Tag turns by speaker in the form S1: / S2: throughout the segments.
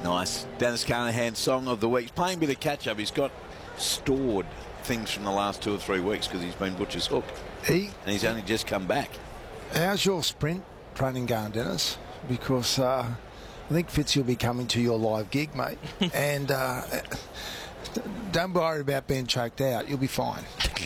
S1: Nice. Dennis Carnahan's Song of the Week. He's playing a bit of catch-up. He's got stored things from the last 2 or 3 weeks because he's been Butcher's Hook. And he's only just come back.
S2: How's your sprint training going, Dennis? Because I think Fitz will be coming to your live gig, mate. And don't worry about being choked out. You'll be fine.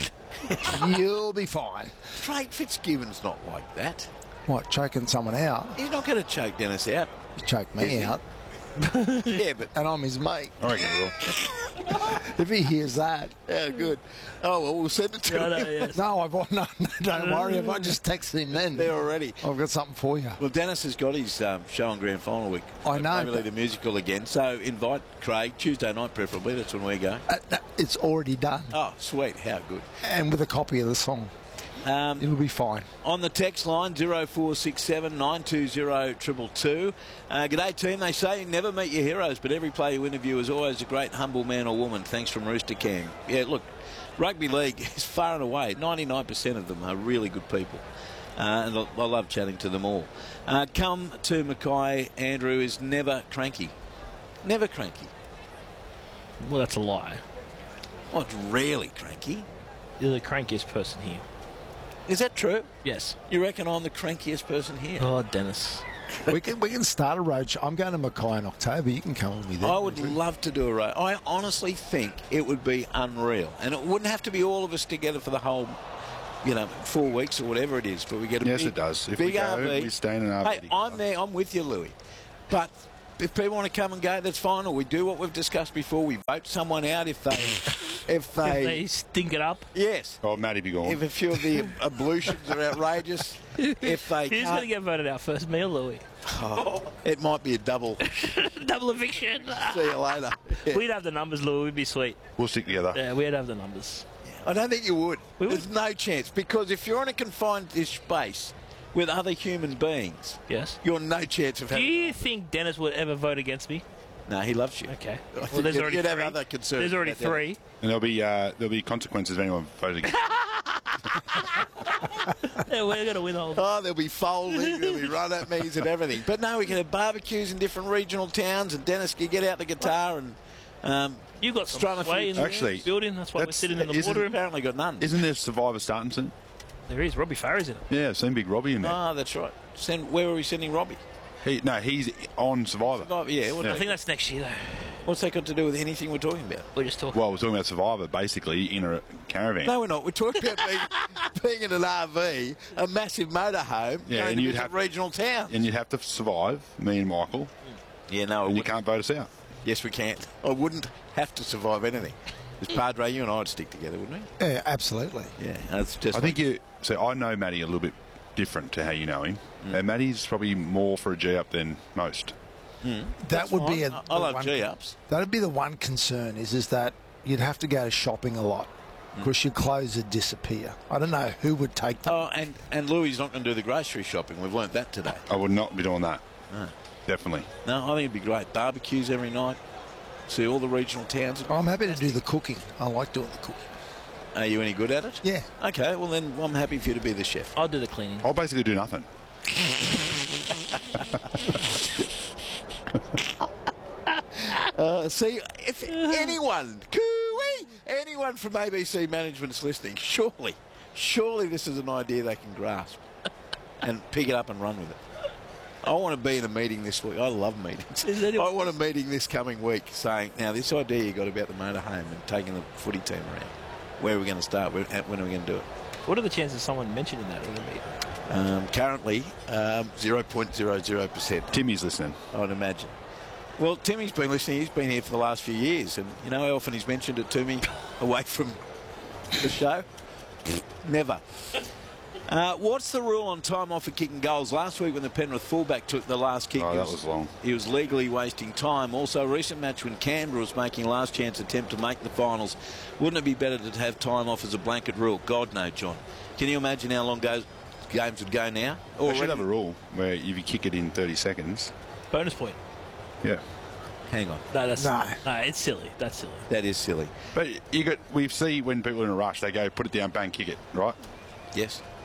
S2: You'll be fine.
S1: Craig Fitzgibbon's not like that.
S2: What, choking someone out?
S1: He's not going to choke Dennis out.
S2: He choked me out.
S1: Yeah, but...
S2: And I'm his mate.
S3: I reckon he will.
S2: If he hears that.
S1: Yeah, good. Oh, well, we'll send it to him.
S2: Yes. No, don't worry. If I just text him then.
S1: There already.
S2: I've got something for you.
S1: Well, Dennis has got his show on Grand Final week.
S2: I know.
S1: Probably the musical again. So invite Craig, Tuesday night preferably. That's when we go.
S2: It's already done.
S1: Oh, sweet. How good.
S2: And with a copy of the song. It'll be fine.
S1: On the text line, 0467 920 222. G'day, team. They say you never meet your heroes, but every player you interview is always a great, humble man or woman. Thanks from Rooster Cam. Yeah, look, rugby league is far and away. 99% of them are really good people. And I love chatting to them all. Come to Mackay, Andrew is never cranky. Never cranky.
S4: Well, that's a lie.
S1: Oh, it's rarely cranky.
S4: You're the crankiest person here.
S1: Is that true?
S4: Yes.
S1: You reckon I'm the crankiest person here?
S4: Oh, Dennis.
S2: We can start a road show. I'm going to Mackay in October. You can come with me then.
S1: I would love to do a road. I honestly think it would be unreal. And it wouldn't have to be all of us together for the whole, 4 weeks or whatever it is. But we get a
S3: Yes,
S1: big,
S3: it does. If
S1: big
S3: we go,
S1: RV.
S3: we stay in an RV.
S1: Hey, I'm there. I'm with you, Louis. But if people want to come and go, that's fine. Or we do what we've discussed before. We vote someone out if they...
S4: If they stink it up.
S1: Yes.
S3: Oh, Matty be gone.
S1: If a few of the ablutions are outrageous. If they
S4: Who's going to get voted out first, me or Louis?
S1: Oh, it might be a double.
S4: Double eviction.
S1: See you later. Yeah.
S4: We'd have the numbers, Louis. We'd be sweet.
S3: We'll stick together.
S4: Yeah, we'd have the numbers.
S1: I don't think you would.
S4: We would.
S1: There's no chance. Because if you're in a confined space with other human beings,
S4: Yes.
S1: you're no chance of
S4: Do
S1: having...
S4: you think Dennis would ever vote against me?
S1: No, he loves you.
S4: Okay.
S1: I
S4: Well,
S1: think
S4: there's
S1: you'd
S4: already
S1: have
S4: three.
S1: other concerns.
S4: There's already
S1: about that.
S4: 3.
S3: And there'll be consequences if anyone voted against.
S4: Yeah, we're going to win all.
S1: Oh, there'll be folding, there'll be run-at-me's and everything. But no, we can have barbecues in different regional towns, and Dennis can get out the guitar and...
S4: You've got
S1: Strung a
S4: some sway
S1: few-
S4: in the
S3: Actually,
S4: building. That's why we're
S3: that's-
S4: sitting in the
S3: isn't-
S4: boardroom.
S1: apparently got none.
S3: Isn't there Survivor starting soon?
S4: There is. Robbie Farah's in it.
S3: Yeah, I've seen Big Robbie in there.
S1: Oh, that's right. Where are we sending Robbie?
S3: He's on Survivor.
S1: Oh, yeah.
S4: I think that's next year, though.
S1: What's that got to do with anything we're talking about?
S4: We're just talking.
S3: Well, we're talking about Survivor, basically, in a caravan.
S1: No, we're not. We're talking about being in an RV, a massive motorhome,
S3: Yeah,
S1: going
S3: and
S1: to
S3: you'd
S1: visit
S3: have-
S1: regional towns.
S3: And you'd have to survive, me and Michael,
S1: Yeah, no,
S3: and you can't vote us out.
S1: Yes, we can't. I wouldn't have to survive anything. As Padre, you and I would stick together, wouldn't we?
S2: Yeah, absolutely.
S1: Yeah, that's just.
S3: I think I know Matty a little bit different to how you know him. And Matty's probably more for a G-up than most.
S2: That would be
S1: I love G-ups.
S2: That would be the one concern is that you'd have to go shopping a lot because your clothes would disappear. I don't know who would take them.
S1: Oh, and Louis not going to do the grocery shopping. We've learnt that today.
S3: I would not be doing that.
S1: No.
S3: Definitely.
S1: No, I think it'd be great. Barbecues every night. See all the regional towns.
S2: I'm happy to do the cooking. I like doing the cooking.
S1: Are you any good at it?
S2: Yeah.
S1: Okay, well then I'm happy for you to be the chef.
S4: I'll do the cleaning.
S3: I'll basically do nothing.
S1: See, if anyone from ABC Management's listening, surely this is an idea they can grasp and pick it up and run with it. I want to be in a meeting this week. I love meetings. I want a meeting this coming week saying, now this idea you got about the motorhome and taking the footy team around. Where are we going to start? When are we going to do it?
S4: What are the chances of someone mentioning that in the meeting?
S1: Currently, 0.00%.
S3: Timmy's listening.
S1: I would imagine. Well, Timmy's been listening. He's been here for the last few years. And you know how often he's mentioned it to me away from the show? Never. What's the rule on time off for kicking goals? Last week when the Penrith fullback took the last kick,
S3: Oh, that was long.
S1: He was legally wasting time. Also, a recent match when Canberra was making last chance attempt to make the finals. Wouldn't it be better to have time off as a blanket rule? God, no, John. Can you imagine how long games would go now?
S3: We should have a rule where if you kick it in 30 seconds.
S4: Bonus point.
S3: Yeah.
S1: Hang on.
S4: No, that's
S2: No.
S4: it's silly. That's silly.
S1: That is silly.
S3: But we see when people are in a rush, they go, put it down, bang, kick it, right?
S1: Yes.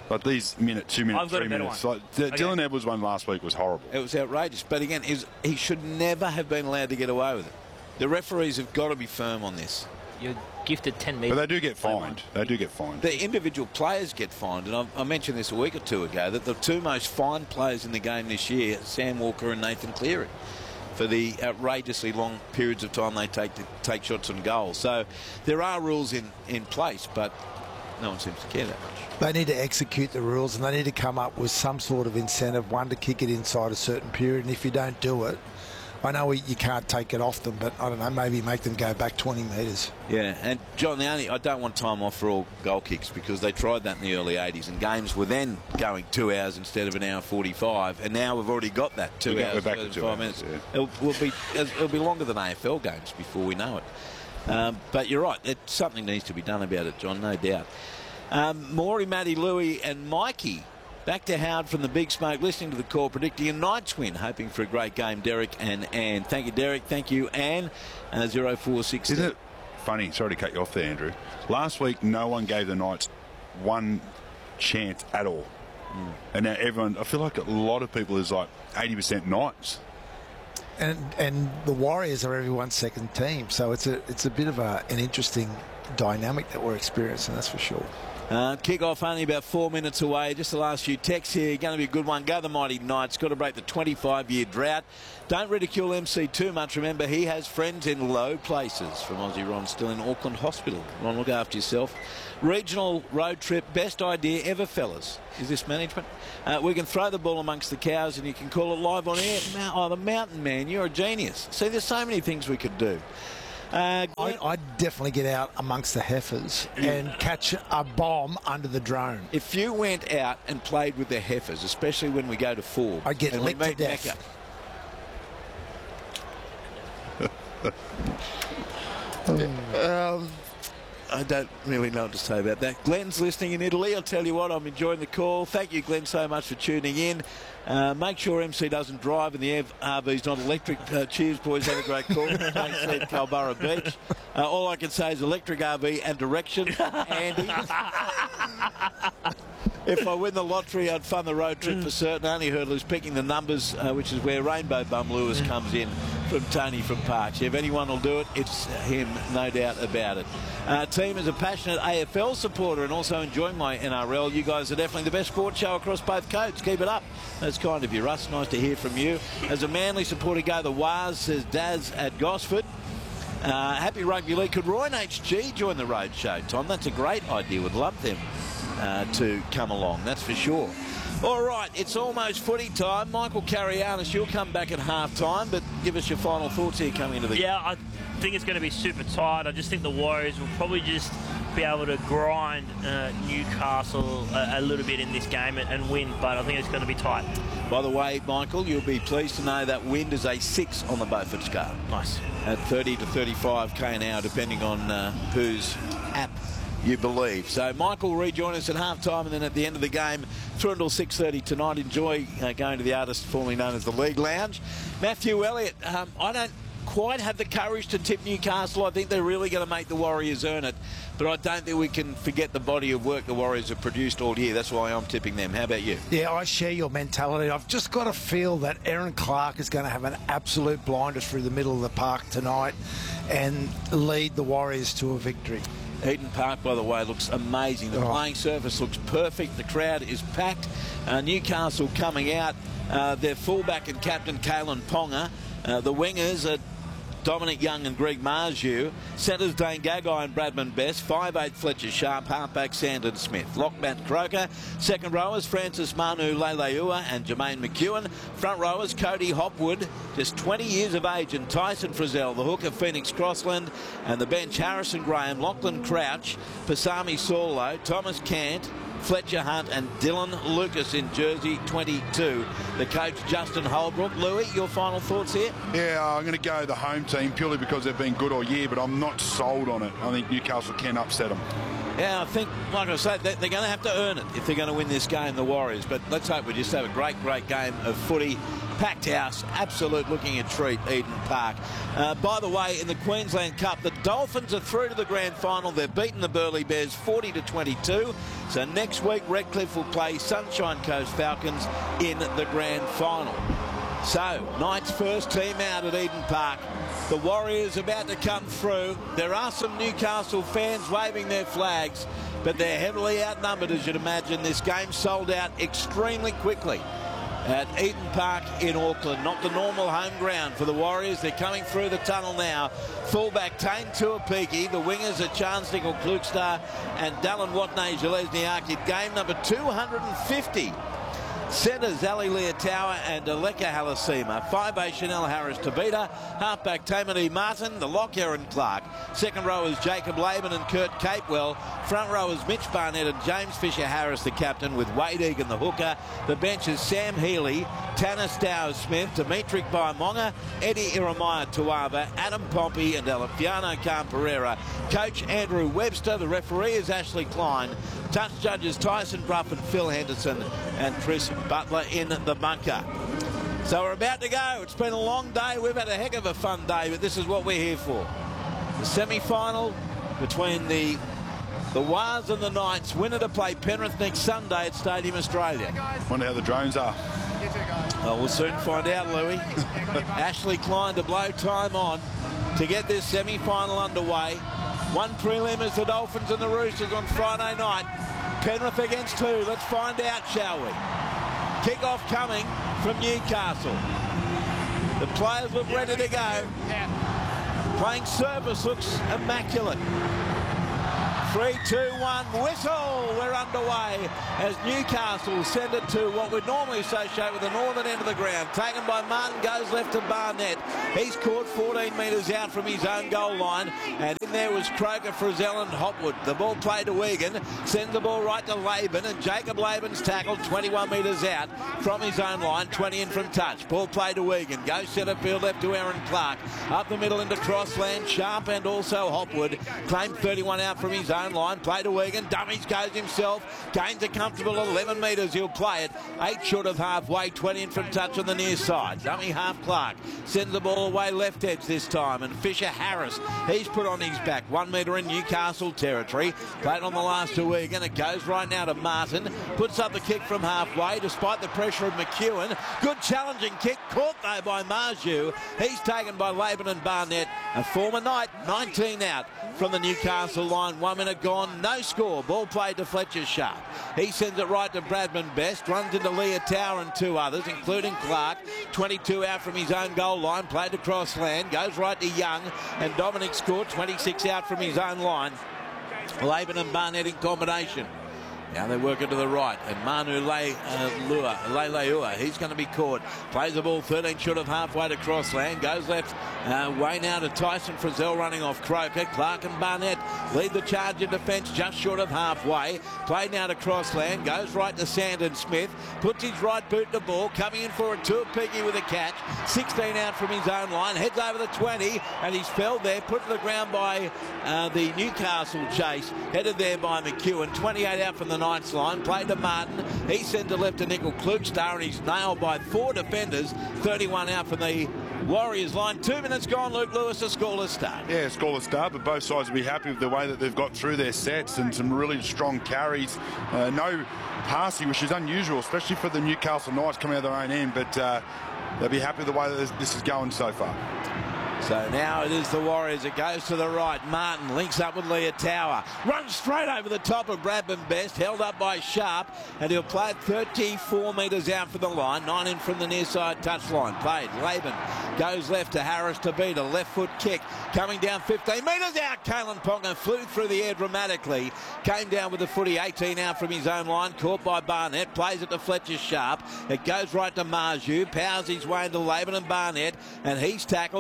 S3: Like these two minute,
S4: I've got
S3: 3
S4: a better
S3: minutes.
S4: one.
S3: Like Dylan Edwards one last week was horrible.
S1: It was outrageous. But again, he should never have been allowed to get away with it. The referees have got to be firm on this.
S4: You're gifted 10 metres.
S3: But they do get fined. They do get fined.
S1: The individual players get fined, and I mentioned this a week or two ago, that the two most fined players in the game this year, Sam Walker and Nathan Cleary, for the outrageously long periods of time they take shots on goal. So there are rules in place, but no one seems to care that much.
S2: They need to execute the rules, and they need to come up with some sort of incentive, one, to kick it inside a certain period, and if you don't do it, I know you can't take it off them, but I don't know, maybe make them go back 20 metres.
S1: Yeah, and John, I don't want time off for all goal kicks, because they tried that in the early 80s, and games were then going 2 hours instead of an hour 45, and now we've already got that 2 hours,
S3: back to 2
S1: 5 minutes.
S3: Yeah.
S1: It'll be longer than AFL games before we know it. But you're right, something needs to be done about it, John, no doubt. Maury, Matty, Louie and Mikey back to Howard from the Big Smoke, listening to the call, predicting a Knights win, hoping for a great game. Derek and Anne. Thank you, Derek. Thank you, Anne. 0460.
S3: Isn't it funny? Sorry to cut you off there, Andrew. Last week, no one gave the Knights one chance at all. And now everyone, I feel like a lot of people is like 80% Knights.
S2: And the Warriors are everyone's second team, so it's a bit of an interesting dynamic that we're experiencing, that's for sure.
S1: Kick-off only about 4 minutes away. Just the last few texts here. Going to be a good one. Go the Mighty Knights. Got to break the 25-year drought. Don't ridicule MC too much. Remember, he has friends in low places. From Aussie Ron, still in Auckland Hospital. Ron, look after yourself. Regional road trip. Best idea ever, fellas. Is this management? We can throw the ball amongst the cows and you can call it live on air. Oh, the Mountain Man, you're a genius. See, there's so many things we could do.
S2: I'd definitely get out amongst the heifers and catch a bomb under the drone.
S1: If you went out and played with the heifers, especially when we go to Forbes,
S2: I'd get licked to death.
S1: I don't really know what to say about that. Glenn's listening in Italy. I'll tell you what, I'm enjoying the call. Thank you, Glenn, so much for tuning in. Make sure MC doesn't drive and the RV's not electric. Cheers, boys. Have a great call. Thanks, said Culburra Beach. All I can say is electric RV and direction. Andy. If I win the lottery, I'd fund the road trip for certain. Only hurdle is picking the numbers, which is where Rainbow Bum Lewis comes in from Tony from Parks. If anyone will do it, it's him, no doubt about it. Team is a passionate AFL supporter and also enjoying my NRL. You guys are definitely the best sports show across both codes. Keep it up. That's kind of you, Russ. Nice to hear from you. As a Manly supporter, go the Waz, says Daz at Gosford. Happy Rugby League. Could Roy and HG join the road show, Tom? That's a great idea. Would love them to come along, that's for sure. All right, it's almost footy time. Michael Carianis, you'll come back at half-time, but give us your final thoughts here coming into the...
S5: Yeah, I think it's going to be super tight. I just think the Warriors will probably just be able to grind Newcastle a little bit in this game and win, but I think it's going to be tight.
S1: By the way, Michael, you'll be pleased to know that wind is a 6 on the Beaufort scale.
S5: Nice.
S1: At 30 to 35 k/h, depending on whose app you believe. So Michael will rejoin us at half-time, and then at the end of the game through until 6:30 tonight. Enjoy going to the artist formerly known as the League Lounge. Matthew Elliott, I don't quite have the courage to tip Newcastle. I think they're really going to make the Warriors earn it, but I don't think we can forget the body of work the Warriors have produced all year. That's why I'm tipping them. How about you?
S2: Yeah, I share your mentality. I've just got to feel that Aaron Clark is going to have an absolute blinder through the middle of the park tonight and lead the Warriors to a victory.
S1: Eden Park, by the way, looks amazing. The playing surface looks perfect. The crowd is packed. Newcastle coming out. Their fullback and captain, Kalen Ponga. The wingers are Dominic Young and Greg Marju. Centres Dane Gagai and Bradman Best. 5'8" Fletcher Sharp. Halfback Sandon Smith. Lockman Croker. Second rowers Francis Manu Leleua and Jermaine McEwen. Front rowers Cody Hopwood, just 20 years of age, and Tyson Frizzell, the hooker Phoenix Crossland. And the bench Harrison Graham, Lachlan Crouch, Pasami Saulo, Thomas Cant, Fletcher Hunt and Dylan Lucas in jersey 22. The coach Justin Holbrook. Louis, your final thoughts here?
S3: Yeah, I'm going to go the home team purely because they've been good all year, but I'm not sold on it. I think Newcastle can upset them.
S1: Yeah, I think, like I say, they're going to have to earn it if they're going to win this game, the Warriors. But let's hope we just have a great, great game of footy. Packed house, absolute looking a treat, Eden Park. By the way, in the Queensland Cup, the Dolphins are through to the grand final. They've beaten the Burleigh Bears 40-22. So next week, Redcliffe will play Sunshine Coast Falcons in the grand final. So, Knights' first team out at Eden Park. The Warriors about to come through. There are some Newcastle fans waving their flags, but they're heavily outnumbered, as you'd imagine. This game sold out extremely quickly at Eden Park in Auckland. Not the normal home ground for the Warriors. They're coming through the tunnel now. Fullback Tane Tuapiki. The wingers are Chance Nickel-Klugstar and Dallin Watney-Zelezniak. Game number 250. Centres Ali Leotawa and Aleka Halasima. 5A Chanel Harris-Tabita. Halfback Tamati Martin. The lock Aaron Clark. Second rowers Jacob Laban and Kurt Capewell. Front rowers Mitch Barnett and James Fisher-Harris, the captain, with Wade Egan, the hooker. The bench is Sam Healy, Tanner Stowers-Smith, Dimitri Baimonga, Eddie Iremaya Tuava, Adam Pompey and Elafiano Khan-Pereira. Coach Andrew Webster. The referee is Ashley Klein. Touch judges Tyson Bruff and Phil Henderson and Chris Butler in the bunker. So we're about to go. It's been a long day. We've had a heck of a fun day, but this is what we're here for. The semi-final between the Wars and the Knights. Winner to play Penrith next Sunday at Stadium Australia.
S3: Wonder how the drones are.
S1: Well, we'll soon find out, Louis. Ashley Klein to blow time on to get this semi-final underway. One prelim is the Dolphins and the Roosters on Friday night. Penrith against two. Let's find out, shall we? Kick-off coming from Newcastle. The players look ready to go. Playing service looks immaculate. 3, 2, 1, whistle! We're underway as Newcastle send it to what we'd normally associate with the northern end of the ground. Taken by Martin, goes left to Barnett. He's caught 14 metres out from his own goal line. And in there was Croker, Frizzell and Hopwood. The ball played to Egan, sends the ball right to Laban, and Jacob Laban's tackled 21 metres out from his own line, 20 in from touch. Ball played to Egan, goes centre field left to Aaron Clark. Up the middle into Crossland, Sharp and also Hopwood. Claimed 31 out from his own line, play to Egan, dummies, goes himself, gains a comfortable 11 metres, he'll play it, 8 short of halfway, 20 in from touch on the near side. Dummy half Clark, sends the ball away left edge this time, and Fisher-Harris, he's put on his back, 1 metre in Newcastle territory, played on the last to Egan, it goes right now to Martin, puts up the kick from halfway, despite the pressure of McEwen, good challenging kick, caught though by Marju, he's taken by Laban and Barnett, a former Knight, 19 out from the Newcastle line, 1 minute gone, no score. Ball played to Fletcher Sharp. He sends it right to Bradman Best, runs into Leotawa and 2 others, including Clark. 22 out from his own goal line, played to Crossland, goes right to Young, and Dominic scored 26 out from his own line. Laban and Barnett in combination. Now they work it to the right, and Manu Leilua, he's going to be caught. Plays the ball 13 short of halfway to Crossland, goes left, way now to Tyson Frizzell running off Croker. Clark and Barnett lead the charge in defence just short of halfway. Played now to Crossland, goes right to Sandon Smith, puts his right boot to ball, coming in for a Tuapiki with a catch. 16 out from his own line, heads over the 20, and he's felled there, put to the ground by the Newcastle chase, headed there by McEwen. 28 out from the Knights line, played to Martin, he sent to left to Nickel-Klugstar, and he's nailed by 4 defenders. 31 out from the Warriors line. 2 minutes gone, Luke Lewis, a scoreless start.
S3: Yeah, scoreless start, but both sides will be happy with the way that they've got through their sets and some really strong carries. No passing, which is unusual, especially for the Newcastle Knights coming out of their own end, but they'll be happy with the way that this is going so far.
S1: So now it is the Warriors. It goes to the right. Martin links up with Leotawa. Runs straight over the top of Bradman Best. Held up by Sharp. And he'll play it 34 metres out from the line. 9 in from the near side touchline. Played. Laban goes left to Harris-Tabita. Left foot kick. Coming down 15 metres out. Kalen Ponga flew through the air dramatically. Came down with the footy. 18 out from his own line. Caught by Barnett. Plays it to Fletcher Sharp. It goes right to Marju. Powers his way into Laban and Barnett. And he's tackled.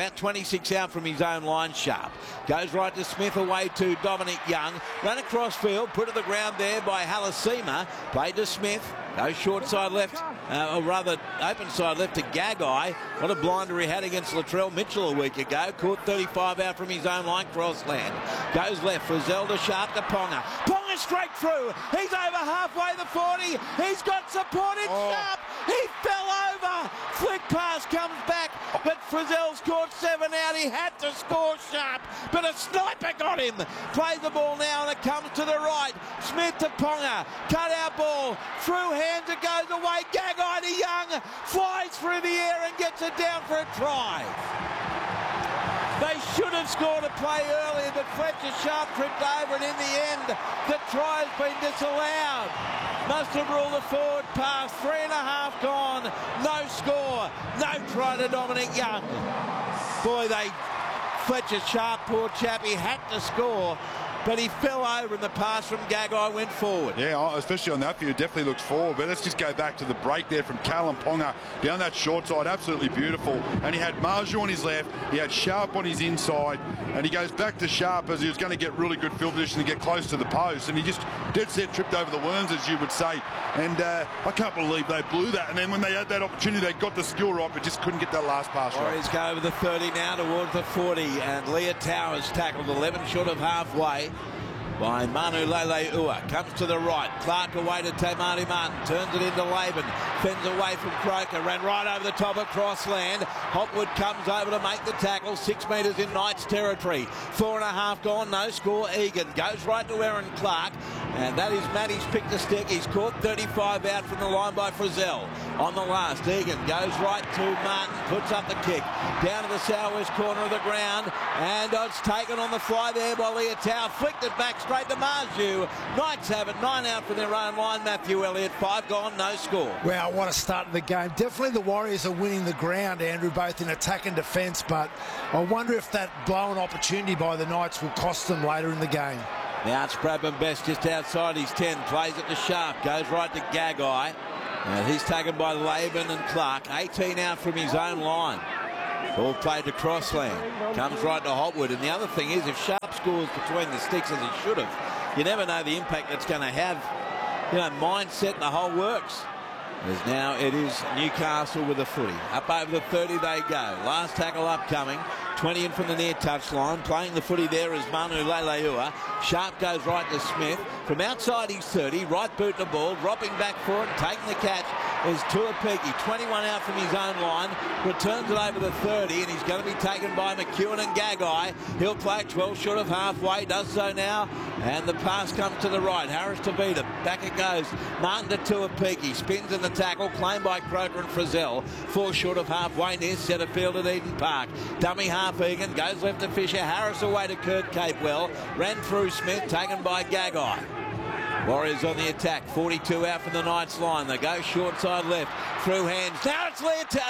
S1: about 26 out from his own line. Sharp goes right to Smith, away to Dominic Young. Run across field, put to the ground there by Halasima. Played to Smith. Goes short side left, or rather open side left to Gagai. What a blinder he had against Latrell Mitchell a week ago. Caught 35 out from his own line, crossland. Goes left for Zelda, Sharp to Ponga. Ponga straight through. He's over halfway the 40. He's got support in Sharp. He fell over. Flick pass comes back, but Frizzell's caught 7 out. He had to score Sharp, but a sniper got him. Plays the ball now, and it comes to the right. Smith to Ponga. Cut out ball. Through hands, it goes away. Gagai to Young. Flies through the air and gets it down for a try. They should have scored a play earlier, but Fletcher Sharp tripped over it in the end. The try has been disallowed. Must have ruled a forward pass. 3.5 gone. No score. No try to Dominic Young. Boy, Fletcher Sharp, poor chap, he had to score, but he fell over and the pass from Gagai went forward.
S3: Yeah, especially on that view, it definitely looks forward. But let's just go back to the break there from Callum Ponga down that short side. Absolutely beautiful. And he had Marju on his left, he had Sharp on his inside, and he goes back to Sharp as he was going to get really good field position to get close to the post. And he just dead set tripped over the worms, as you would say. And I can't believe they blew that. And then when they had that opportunity, they got the skill right, but just couldn't get that last pass right.
S1: Warriors go over the 30 now towards the 40, and Leah Towers tackled 11 short of halfway by Manu Leleua. Comes to the right. Clark away to Tamati Martin. Turns it into Laban. Fends away from Croker. Ran right over the top of Crossland. Hopwood comes over to make the tackle. 6 metres in Knights territory. 4.5 gone. No score. Egan goes right to Aaron Clark. And that is Matty's pick to stick. He's caught 35 out from the line by Frizzell. On the last, Egan goes right to Martin. Puts up the kick. Down to the southwest corner of the ground. And it's taken on the fly there by Leotau. Flicked it back straight to Marju. Knights have it. 9 out from their own line. Matthew Elliott, 5 gone, no score.
S2: Well, what a start to the game. Definitely the Warriors are winning the ground, Andrew, both in attack and defence, but I wonder if that blown opportunity by the Knights will cost them later in the game.
S1: Now it's Bradman Best just outside his 10. Plays it to Sharp. Goes right to Gagai. And he's taken by Laban and Clark. 18 out from his own line. Ball played to Crossland. Comes right to Hopwood. And the other thing is, if Sharp scores between the sticks as he should have, you never know the impact that's going to have. You know, mindset and the whole works. As now it is Newcastle with a footy. Up over the 30 they go. Last tackle upcoming. 20 in from the near touchline. Playing the footy there is Manu Leleua. Sharp goes right to Smith. From outside his 30, right boot the ball, dropping back for it, taking the catch is Tuapiki. 21 out from his own line. Returns it over the 30, and he's going to be taken by McEwen and Gagai. He'll play 12 short of halfway. Does so now. And the pass comes to the right. Harris to beat him. Back it goes. Martin to Tuapiki. Spins in the tackle. Claimed by Croker and Frizzell. 4 short of halfway near centre field at Eden Park. Dummy half Egan. Goes left to Fisher. Harris away to Kurt Capewell. Ran through Smith. Taken by Gagai. Warriors on the attack. 42 out from the Knights line. They go short side left. Through hands. Now it's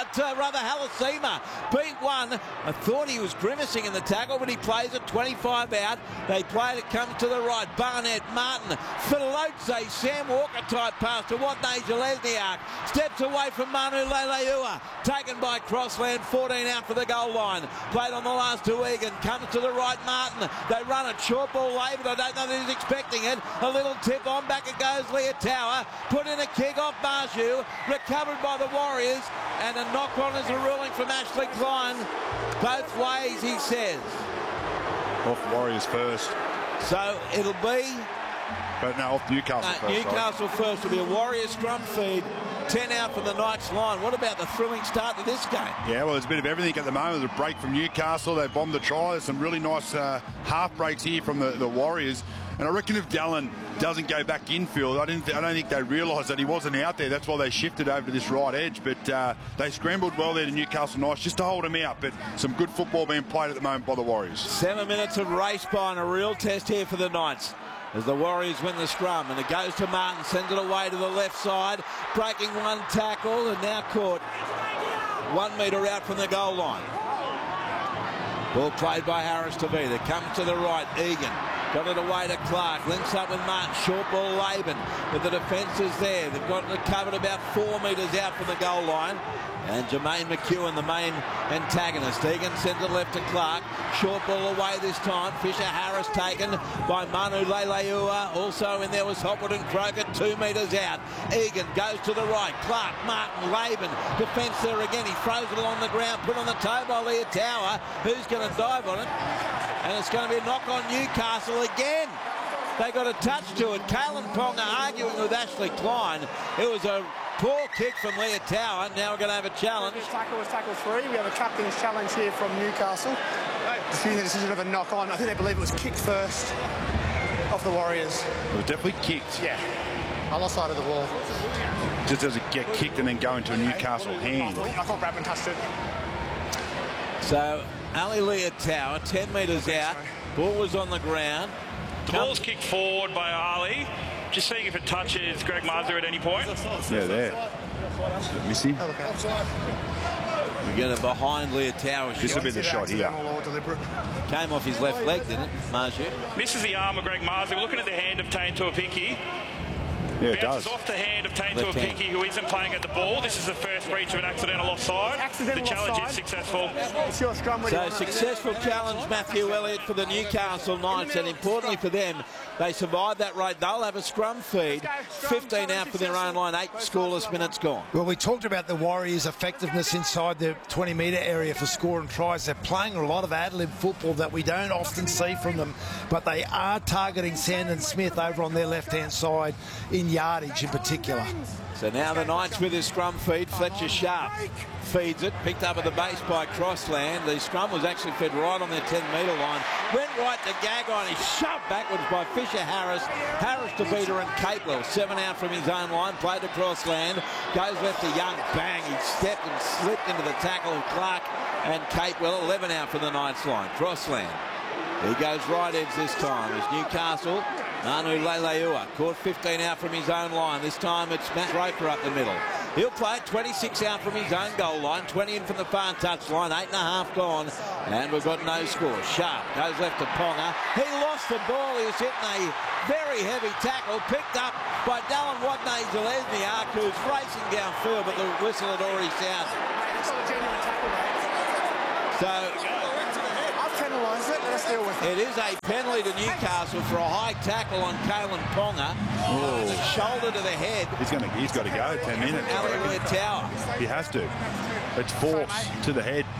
S1: Halasima. Beat one. I thought he was grimacing in the tackle, but he plays it 25 out. They play it. Comes to the right. Barnett, Martin, Fidelotze, Sam Walker type pass to Watney Jelezniak. Steps away from Manu Leleua. Taken by Crossland. 14 out for the goal line. Played on the last to Egan. Comes to the right. Martin. They run it. Short ball late, but I don't know that he's expecting it. A little tip on. Back it goes. Leah Tower. Put in a kick off Marju. Recovered by the Warriors, and a knock on is a ruling from Ashley Klein. Both ways, he says.
S3: Off Warriors first.
S1: So it'll be...
S3: But no, off Newcastle first.
S1: Newcastle first. Will be a Warriors scrum feed. 10 out from the Knights line. What about the thrilling start to this game?
S3: Yeah, well, there's a bit of everything at the moment. There's a break from Newcastle. They bombed the try. There's some really nice half breaks here from the Warriors. And I reckon if Dallin doesn't go back infield, I don't think they realised that he wasn't out there. That's why they shifted over to this right edge. But they scrambled well there to Newcastle Knights just to hold him out. But some good football being played at the moment by the Warriors.
S1: 7 minutes of race by and a real test here for the Knights. As the Warriors win the scrum, and it goes to Martin, sends it away to the left side, breaking one tackle, and now caught 1 metre out from the goal line. Ball played by Harris Tavita. Comes to the right, Egan. Got it away to Clark. Links up with Martin. Short ball Laban. But the defence is there. They've got it covered about 4 metres out from the goal line. And Jermaine McEwen, the main antagonist. Egan sends it left to Clark. Short ball away this time. Fisher Harris taken by Manu Leilua. Also in there was Hopwood and Croker, 2 metres out. Egan goes to the right. Clark, Martin, Laban. Defence there again. He throws it along the ground. Put on the toe by Leotawa. Who's going to dive on it? And it's going to be a knock on Newcastle again. They got a touch to it. Kalen Ponga arguing with Ashley Klein. It was a poor kick from Leotawa. Now we're going to have a challenge.
S6: The tackle was tackle 3. We have a captain's challenge here from Newcastle. Disputing the decision of a knock on. I think they believe it was kicked first of the Warriors.
S3: It was definitely kicked.
S6: Yeah. On the side of the wall.
S3: Just does it get kicked and then go into a Newcastle hand?
S6: I thought Bradman touched it.
S1: So Ali Leotawa, 10 metres out. Ball was on the ground.
S7: The ball's kicked forward by Ali. Just seeing if it touches Greg Marsden at any point.
S3: Yeah, there. Miss him.
S1: We're going to behind Leotawa.
S3: This will be the shot here.
S1: Came off his left leg, didn't it, Marju?
S7: Misses the arm of Greg Marsden. We're looking at the hand of Tane Tuapiki.
S3: Yeah, it
S7: Bounces
S3: does.
S7: off the hand of Tane
S1: Left
S7: Tuapiki, who isn't playing at the ball. This is the first breach of an accidental offside. The challenge is successful.
S6: It's your scrum.
S1: So successful challenge, Matthew Elliott, for the Newcastle Knights, and importantly for them, they survived that rate. They'll have a scrum feed. 15 out for their own line, 8 scoreless minutes gone.
S2: Well, we talked about the Warriors' effectiveness inside the 20-metre area for scoring tries. They're playing a lot of ad-lib football that we don't often see from them, but they are targeting Sandon Smith over on their left-hand side in yardage in particular.
S1: So now the Knights with his scrum feed. Fletcher Sharp feeds it, picked up at the base by Crossland. The scrum was actually fed right on their 10-metre line. Went right to Gagai and he's shoved backwards by Fisher Harris. Harris to Peter and Capewell. 7 out from his own line, played to Crossland. Goes left to Young, bang. He stepped and slipped into the tackle of Clark and Capewell. 11 out from the Knights line. Crossland. He goes right edge this time as Newcastle. Manu Leilua caught 15 out from his own line. This time it's Matt Roper up the middle. He'll play it 26 out from his own goal line, 20 in from the far touch line, 8.5 gone, and we've got no score. Sharp goes left to Ponga. He lost the ball. He was hitting a very heavy tackle, picked up by Dallin Watney-Zelezniak, who's racing downfield, but the whistle had already sounded. So it is a penalty to Newcastle for a high tackle on Kalen Ponga. Shoulder to the head.
S3: He's got to go. 10 minutes.
S1: Ali Leotawa.
S3: He has to. It's force to the head.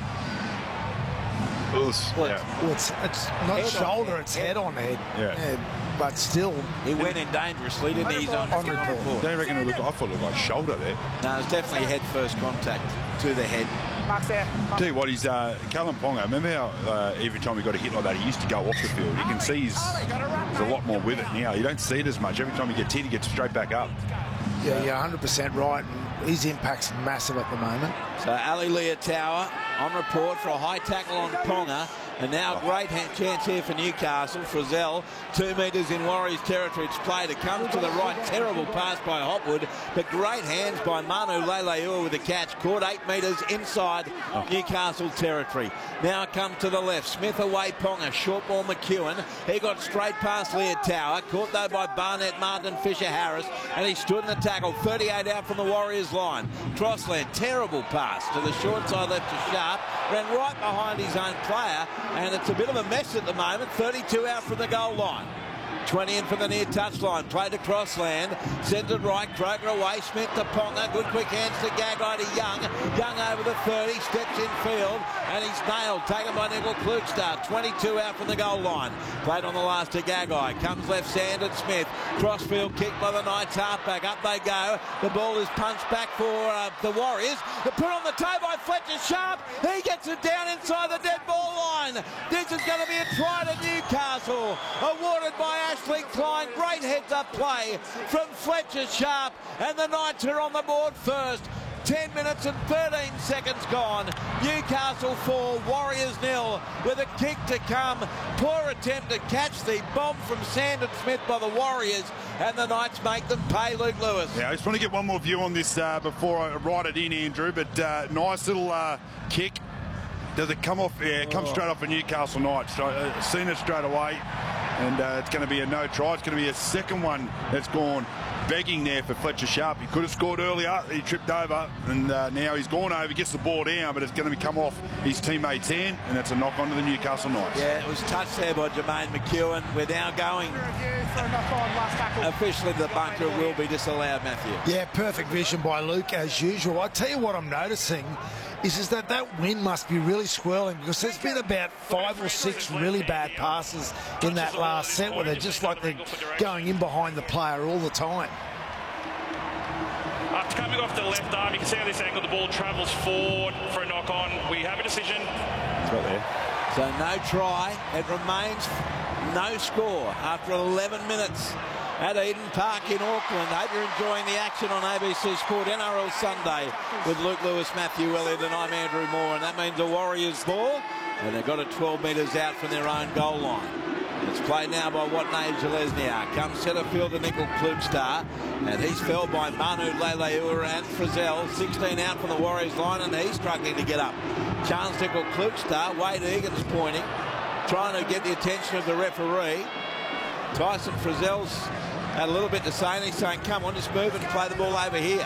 S2: Well, it's not
S1: head
S2: shoulder,
S1: on
S2: it's head on head.
S3: Yeah.
S2: But still,
S1: He went in dangerously, didn't he? He's on report.
S3: Don't reckon I thought it looked like shoulder there.
S1: No, it's definitely head first contact to the head.
S6: Mark's there.
S3: Tell you what, he's Kalen Ponga. Remember how every time he got a hit like that, he used to go off the field. You can see he's a lot more with it now. You don't see it as much. Every time he gets hit, he gets straight back up.
S2: yeah, you're 100% right. And his impact's massive at the moment.
S1: So Ali Leotawa on report for a high tackle on Ponga. And now a great chance here for Newcastle. Frizzell, 2 metres in Warriors territory. It's played. It comes to the right. Terrible pass by Hopwood. But great hands by Manu Leilua with the catch. Caught 8 metres inside Newcastle territory. Now it comes to the left. Smith away Ponga. Short ball McEwen. He got straight past Leotawa. Caught though by Barnett, Martin, Fisher Harris. And he stood in the tackle. 38 out from the Warriors line. Crossland, terrible pass to the short side left to Sharp. Ran right behind his own player. And it's a bit of a mess at the moment. 32 out from the goal line. 20 in from the near touchline. Played to Crossland. Sends it right. Croker away. Smith to Ponga. Good quick hands to Gagai to Young. Young over the 30. Steps in field. And he's nailed. Taken by Nickel Klukstad. 22 out from the goal line. Played on the last to Gagai. Comes left Sandon Smith. Crossfield kick by the Knights halfback. Up they go. The ball is punched back for the Warriors. They're put on the toe by Fletcher Sharp. He gets it down inside the dead ball line. This is going to be a try to Newcastle. Awarded by Ashley Klein. Great heads-up play from Fletcher Sharp. And the Knights are on the board first. 10 minutes and 13 seconds gone. Newcastle 4, Warriors 0 with a kick to come. Poor attempt to catch the bomb from Sandon Smith by the Warriors, and the Knights make them pay Luke Lewis.
S3: Yeah, I just want to get one more view on this before I write it in, Andrew, but nice little kick. Does it come off? Yeah, it comes straight off a Newcastle Knights. So, seen it straight away. and it's going to be a no try. It's going to be a second one that's gone begging there for Fletcher Sharp. He could have scored earlier. He tripped over, and now he's gone over, gets the ball down, but it's going to come off his teammate's hand, and it's a knock on to the Newcastle Knights.
S1: Yeah, it was touched there by Jermaine McEwen. We're now going. Officially, the bunker will be disallowed, Matthew.
S2: Yeah, perfect vision by Luke, as usual. I tell you what I'm noticing is that wind must be really swirling, because there's been about 5 or 6 really bad passes in that last set where they're just like they're going in behind the player all the time.
S7: Coming off the left arm, you can see how this angle the ball travels forward for a knock on. We have a decision.
S4: It's right there.
S1: So no try. It remains no score after 11 minutes at Eden Park in Auckland. Hope you're enjoying the action on ABC Sport NRL Sunday with Luke Lewis, Matthew Elliott, and I'm Andrew Moore. And that means the Warriors ball, and they've got it 12 metres out from their own goal line. It's played now by Watney Jalesniak. Comes centre fielder Nickel Klubstar, and he's felled by Manu Leilua and Frizzell. 16 out from the Warriors line, and he's struggling to get up. Chance Nickel Klubstar. Wade Egan's pointing, trying to get the attention of the referee. Tyson Frizzell's had a little bit to say, and he's saying, come on, just move and play the ball over here.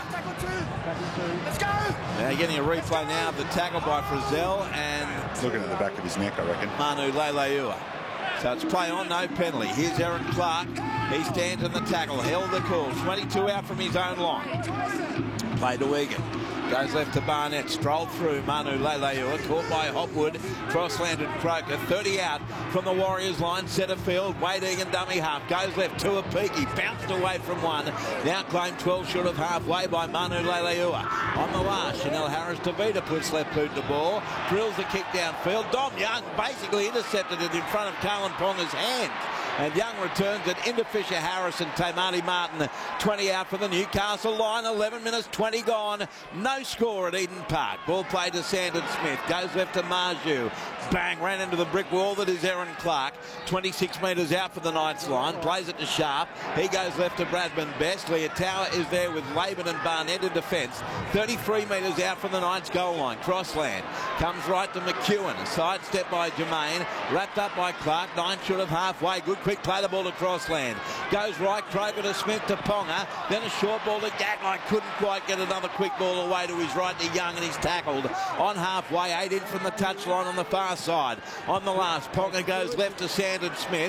S6: Let's go!
S1: Now getting a replay now of the tackle by Frizzell and
S3: Looking at the back of his neck, I reckon.
S1: Manu Leilua. So it's play on, no penalty. Here's Aaron Clark. He stands in the tackle, held the call. 22 out from his own line. Play to Egan. Goes left to Barnett. Strolled through Manu Leilua. Caught by Hopwood. Cross-landed Croker. 30 out from the Warriors line. Centre field. Wade Egan dummy half. Goes left to Apiki. Bounced away from one. Now claimed 12 short of halfway by Manu Leilua. On the last, Chanel Harris-Tavita puts left boot to ball. Drills the kick downfield. Dom Young basically intercepted it in front of Carlin Ponga's hand. And Young returns it into Fisher Harris and Tamati Martin. 20 out from the Newcastle line. 11 minutes, 20 gone. No score at Eden Park. Ball played to Sandon Smith. Goes left to Marju. Bang, ran into the brick wall that is Aaron Clark. 26 metres out for the Knights line. Plays it to Sharp. He goes left to Bradman Best. Tower is there with Laban and Barnett in defence. 33 metres out from the Knights goal line. Crossland. Comes right to McEwen. A sidestep by Jermaine. Wrapped up by Clark. 9 short of halfway. Good quick play the ball to Crossland. Goes right, Croker to Smith to Ponga. Then a short ball to Gagai. Couldn't quite get another quick ball away to his right to Young, and he's tackled on halfway. 8 in from the touchline on the far side. On the last, Ponga goes left to Sandon Smith.